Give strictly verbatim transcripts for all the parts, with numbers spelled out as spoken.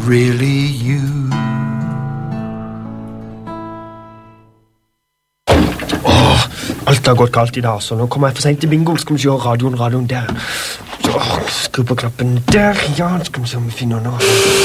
really you? Åh, alt har gått kaldt i dag, så nå kommer jeg for sent til bingo. Skal vi se radioen, radioen der. Så, åh, skru på knappen der. Ja, skal vi se om vi finner noe.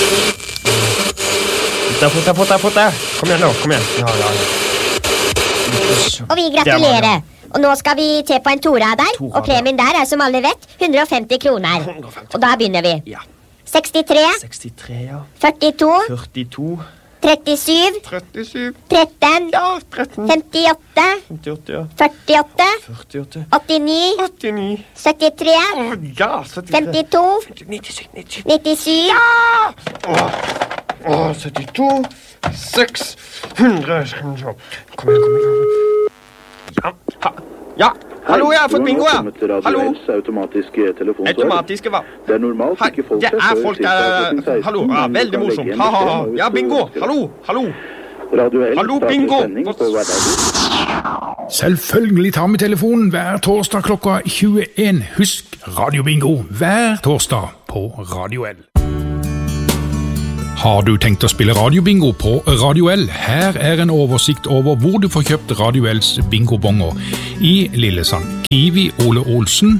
Fort, fort, fort, fort. Kom igjen nå, kom igjen. Ja, ja, ja. Og vi gratulerer. Og nå skal vi til på en torader, og premien der er som alle vet hundre og femti kroner. Og da begynner vi. Ja. sekstitre, sekstitre, ja. førtito, førtito, trettisju, trettisju, tretten, ja, tretten, femtiåtte, femtiåtte, ja. førtiåtte, førtiåtte, åttini, åttini, syttitre, ja, syttitre, femtito, nittisju, nittisju, nittisju, ja, åh, åh, syttito, seks, hundre, kom igjen, kom igjen, ja, ha, ja, hallo, jeg har fått bingo, ja, hallo, automatiske telefonsvar. automatiske hva? Det er normalt ikke folk det er folk der, hallo, ja, veldig morsomt, ha, ha, ha, ja, bingo, hallo, hallo, hallo, bingo, Selvfølgelig tar vi telefonen hver torsdag klokka tjueen. Husk Radio Bingo hver torsdag på Radio L. Har du tenkt å spille radiobingo på Radio L? Her er en oversikt over hvor du får kjøpt Radio L's bingobonger. I Lillesand, Kiwi Ole Olsen,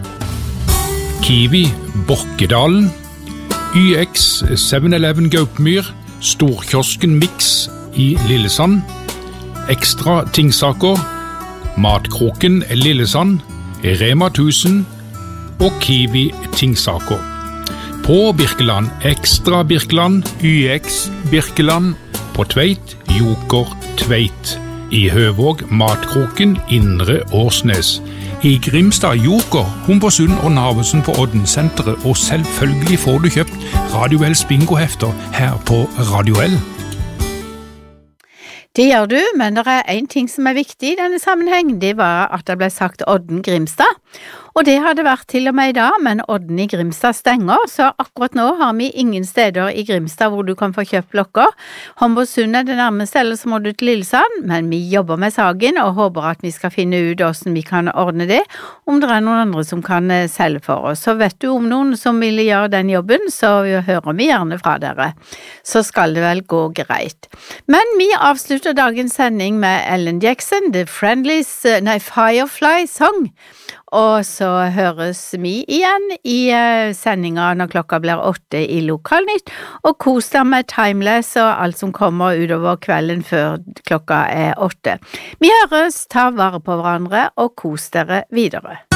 Kiwi Borkedalen, Y X seven eleven Gaupmyr, Storkiosken Mix i Lillesand, Ekstra Tingsaker, Matkroken Lillesand, Rema tusen og Kiwi Tingsaker. På Birkeland, Ekstra Birkeland, Y X Birkeland, på Tveit, Joker Tveit. I Høvåg, Matkroken, Indre Årsnes. I Grimstad, Joker, Humbersund og Navesen på Oddensenteret. Og selvfølgelig får du kjøpt Radio L's bingohefter her på Radio L. Det gjør du, men det er en ting som er viktig i denne sammenheng. Det var at det ble sagt Odden Grimstad. Og det hadde vært til og med i dag, men Odden i Grimstad stenger, så akkurat nå har vi ingen steder i Grimstad hvor du kan få kjøpt lokker. Homborsund er det nærmeste, eller så må du til Lillesand, men vi jobber med saken og håper at vi skal finne ut hvordan vi kan ordne det, om det er noen andre som kan selge for oss. Så vet du om noen som vil gjøre den jobben, så hører vi gjerne fra dere. Så skal det vel gå greit. Men vi avslutter dagens sending med Ellen Jackson, The Friendlies, nei, Firefly Song. Og så høres vi igjen i uh, sendinga når klokka blir åtte i Lokalnytt, og kos deg med Timeless og alt som kommer utover kvelden før klokka er åtte. Vi høres, ta vare på hverandre og kos dere videre.